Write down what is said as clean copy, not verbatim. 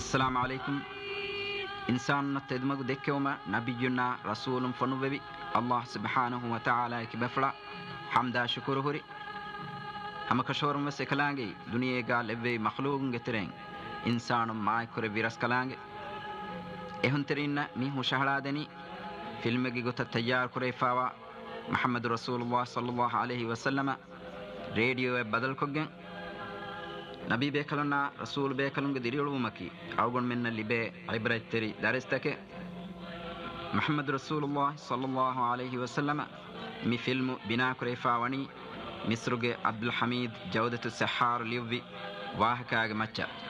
السلام عليكم إنسان نتدمج دكوما نبينا رسول فنوبي الله سبحانه وتعالى كبفلا حمدا شكر هوري هم كشور مسكلانجي دنيا قال أبي مخلوق جترين إنسان ما يكره بيرس كلانجي إهون ترينا ميه شهرادني فيلم جيجوت التجار كريفاوا محمد رسول الله صلى الله عليه وسلم راديو بدل كوجن نبي بيكلنا رسول بيكلنا ديريلو مكي أوغن من اللي بي عبرة تري دارستك محمد رسول الله صلى الله عليه وسلم مي فيلم بنا كريفاواني مصرغ عبد الحميد جودة السحار ليوبي واهكاغ مچا